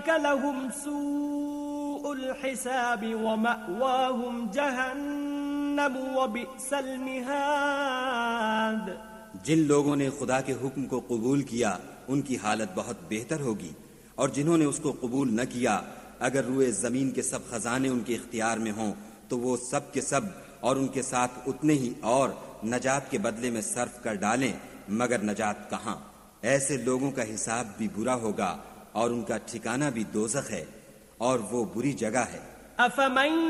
लहुम सूउल हिसाब व मअवाहुम जहन्नम व बि'सल मिहाद। जिन लोगों ने खुदा के हुक्म को कबूल किया उनकी हालत बहुत बेहतर होगी, और जिन्होंने उसको कबूल न किया, अगर रुए जमीन के सब खजाने उनके इख्तियार में हों तो वो सब के सब और उनके साथ उतने ही और नजात के बदले में सर्फ कर डालें, मगर नजात कहाँ। ऐसे लोगों का हिसाब भी बुरा होगा और उनका ठिकाना भी दोज़ख है, और वो बुरी जगह है।